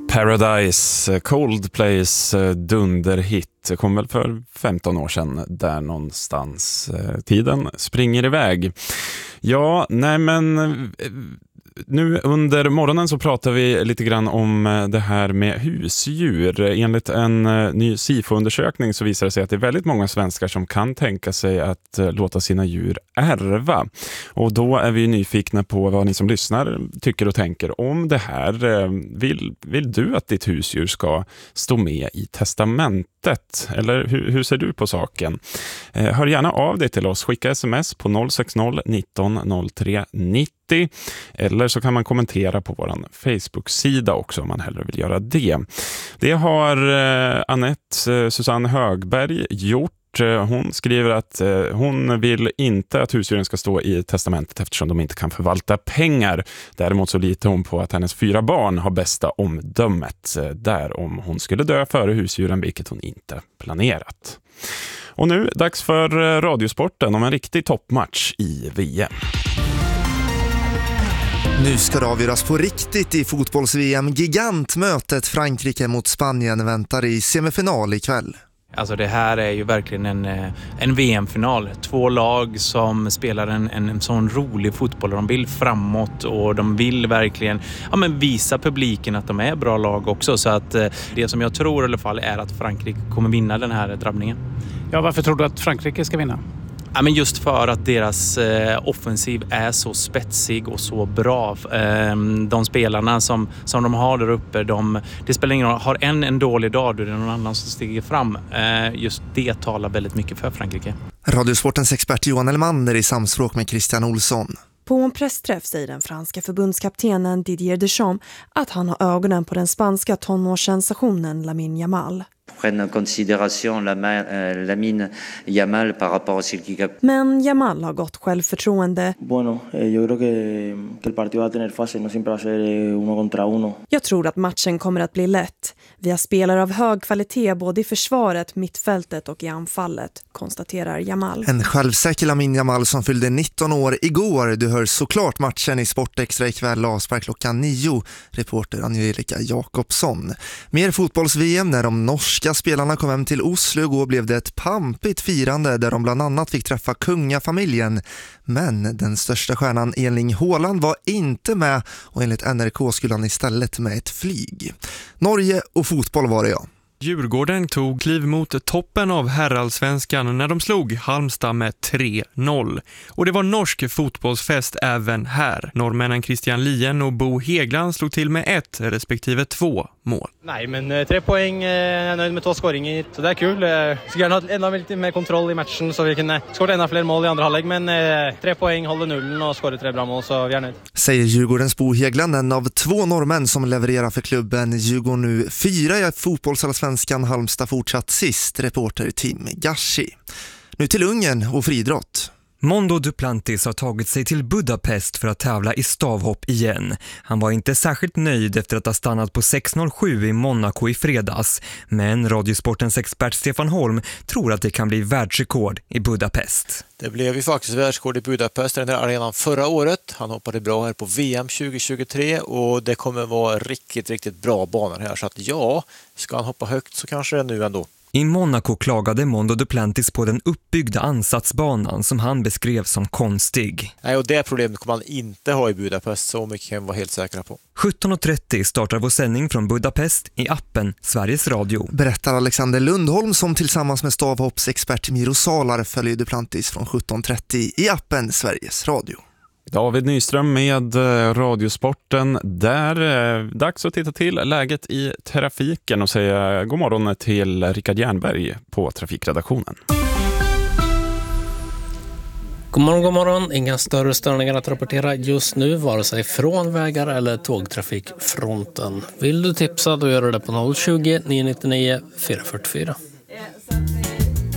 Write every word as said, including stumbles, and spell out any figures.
Paradise, Coldplays dunderhit, kom väl för femton år sedan där någonstans. Tiden springer iväg. Ja, nej men nu under morgonen så pratar vi lite grann om det här med husdjur. Enligt en ny SIFO-undersökning så visar det sig att det är väldigt många svenskar som kan tänka sig att låta sina djur ärva. Och då är vi nyfikna på vad ni som lyssnar tycker och tänker om det här. Vill, vill du att ditt husdjur ska stå med i testamentet? Eller hur, hur ser du på saken? Hör gärna av dig till oss. Skicka sms på noll sex noll nitton noll tre nittio. Eller så kan man kommentera på vår Facebook-sida också om man hellre vill göra det. Det har eh, Annette eh, Susanne Högberg gjort. Hon skriver att eh, hon vill inte att husdjuren ska stå i testamentet eftersom de inte kan förvalta pengar. Däremot så litar hon på att hennes fyra barn har bästa omdömet eh, där om hon skulle dö före husdjuren, vilket hon inte planerat. Och nu dags för eh, Radiosporten om en riktig toppmatch i V M. Nu ska det avgöras på riktigt i fotbolls-V M. Gigantmötet Frankrike mot Spanien väntar i semifinal ikväll. Alltså det här är ju verkligen en, en V M-final. Två lag som spelar en, en sån rolig fotboll. De vill framåt och de vill verkligen ja, men visa publiken att de är bra lag också. Så att det som jag tror i alla fall är att Frankrike kommer vinna den här drabbningen. Ja, varför tror du att Frankrike ska vinna? Ja, men just för att deras eh, offensiv är så spetsig och så bra. Eh, de spelarna som, som de har där uppe, de, det spelar ingen roll. Har en en dålig dag, då är det någon annan som stiger fram. Eh, just det talar väldigt mycket för Frankrike. Radiosportens expert Johan Elmander i samspråk med Christian Olsson. På en pressträff säger den franska förbundskaptenen Didier Deschamps att han har ögonen på den spanska tonårssensationen Lamine Yamal. Prenne en considération Lamine Yamal par rapport à Silky. Men Yamal har gott självförtroende. Bueno, yo creo que que el partido va a tener fase, no siempre va a ser uno contra uno. Jag tror att matchen kommer att bli lätt. Vi har spelare av hög kvalitet både i försvaret, mittfältet och i anfallet, konstaterar Yamal. En självsäker Lamine Yamal som fyllde nitton år igår. Du hör såklart matchen i Sportextra ikväll avspark klockan nio. Reporter Angelica Jakobsson. Mer fotbolls-V M när de norska spelarna kom hem till Oslo igår blev det ett pampigt firande där de bland annat fick träffa kungafamiljen. Men den största stjärnan Erling Haaland var inte med och enligt N R K skulle han istället med ett flyg. Norge och fotboll var det, ja. Djurgården tog kliv mot toppen av herrallsvenskan när de slog Halmstad med tre noll. Och det var norsk fotbollsfest även här. Norrmännen Christian Lien och Bo Hegland slog till med ett respektive två mål. Nej, men tre poäng, jag är nöjd med två skåringar, så det är kul. Jag skulle gärna ha ännu lite mer kontroll i matchen så vi kunde skåra ännu fler mål i andra halvlek, men tre poäng håller nullen och skårar tre bra mål, så vi är nöjd. Säger Djurgårdens Bo Hegland, en av två norrmän som levererar för klubben. Djurgården nu fyra i fotbollsallsvenskan, Halmstad fortsatt sist, reporter Tim Gashi. Nu till Ungern och friidrott. Mondo Duplantis har tagit sig till Budapest för att tävla i stavhopp igen. Han var inte särskilt nöjd efter att ha stannat på sex noll sju i Monaco i fredags. Men Radiosportens expert Stefan Holm tror att det kan bli världsrekord i Budapest. Det blev ju faktiskt världsrekord i Budapest, den där arenan förra året. Han hoppade bra här på V M tjugo tjugotre och det kommer vara riktigt, riktigt bra banor här. Så att ja, ska han hoppa högt så kanske det nu ändå. I Monaco klagade Mondo Duplantis på den uppbyggda ansatsbanan som han beskrev som konstig. Nej, och det problemet kommer man inte ha i Budapest, så mycket kan vi vara helt säkra på. sjutton trettio startar vår sändning från Budapest i appen Sveriges Radio. Berättar Alexander Lundholm som tillsammans med stavhoppsexpert Miro Salar följer Duplantis från sjutton trettio i appen Sveriges Radio. David Nyström med Radiosporten. Där är dags att titta till läget i trafiken och säga god morgon till Rickard Jernberg på trafikredaktionen. God morgon, god morgon. Inga större störningar att rapportera just nu, vare sig från vägar eller tågtrafikfronten. Vill du tipsa, då gör du det på noll tjugo, nio nio nio, fyra fyra fyra.